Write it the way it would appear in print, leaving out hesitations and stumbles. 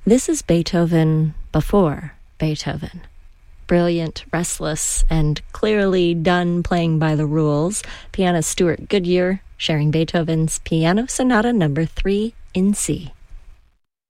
This is Beethoven before Beethoven. Brilliant, restless, and clearly done playing by the rules. Pianist Stuart Goodyear sharing Beethoven's Piano Sonata No. 3 in C.